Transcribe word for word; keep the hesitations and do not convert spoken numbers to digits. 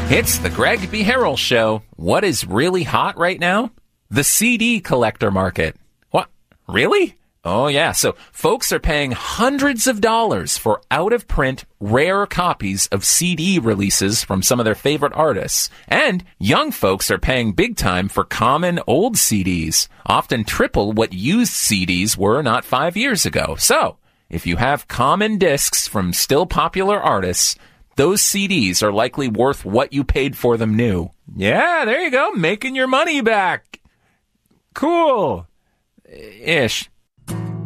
It's the Greg B. Harrell Show. What is really hot right now? The C D collector market. What? Really? Oh, yeah. So folks are paying hundreds of dollars for out-of-print, rare copies of C D releases from some of their favorite artists. And young folks are paying big time for common old C Ds, often triple what used C Ds were not five years ago. So if you have common discs from still popular artists, those C Ds are likely worth what you paid for them new. Yeah, there you go. Making your money back. Cool. Ish.